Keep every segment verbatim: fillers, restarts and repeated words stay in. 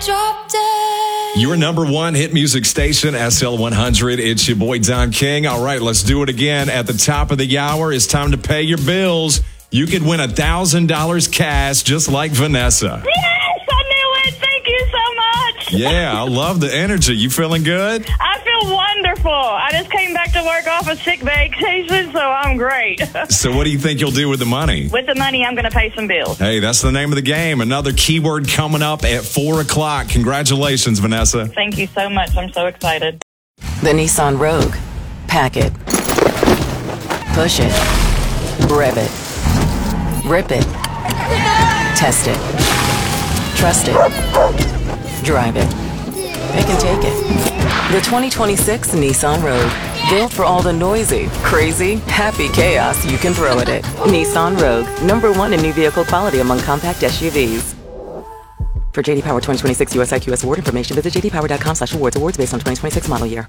Drop dead. Your number one hit music station, S L one hundred. It's your boy, Don King. All right, let's do it again. At the top of the hour, it's time to pay your bills. You could win one thousand dollars cash just like Vanessa. Yes, I knew it. Thank you so much. Yeah, I love the energy. You feeling good? I feel wonderful. I just came back to work off a sick vacation, so I'm great. So what do you think you'll do with the money? With the money, I'm going to pay some bills. Hey, that's the name of the game. Another keyword coming up at four o'clock. Congratulations, Vanessa. Thank you so much. I'm so excited. The Nissan Rogue. Pack it. Push it. Rev it. Rip it. Test it. Trust it. Drive it. Pick and take it. The twenty twenty-six Nissan Rogue. Built for all the noisy, crazy, happy chaos you can throw at it. Nissan Rogue. Number one in new vehicle quality among compact S U Vs. For J D Power twenty twenty-six U S I Q S award information, visit j d power dot com slash awards. Awards based on twenty twenty-six model year.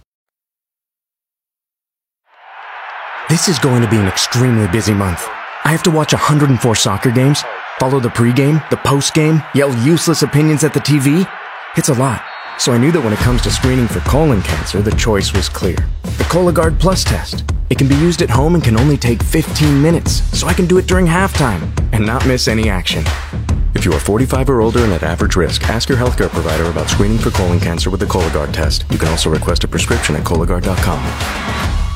This is going to be an extremely busy month. I have to watch one hundred four soccer games, follow the pregame, the postgame, yell useless opinions at the T V. It's a lot. So I knew that when it comes to screening for colon cancer, the choice was clear. The Cologuard Plus test. It can be used at home and can only take fifteen minutes, so I can do it during halftime and not miss any action. If you are forty-five or older and at average risk, ask your healthcare provider about screening for colon cancer with the Cologuard test. You can also request a prescription at Cologuard dot com.